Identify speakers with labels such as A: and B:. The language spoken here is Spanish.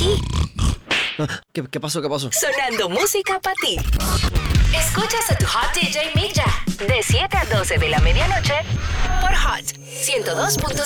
A: aquí.
B: ¿Qué pasó?
A: Sonando música para ti. Escuchas a tu Hot DJ Mick Jack de 7 a 12 de la medianoche por Hot 102.5.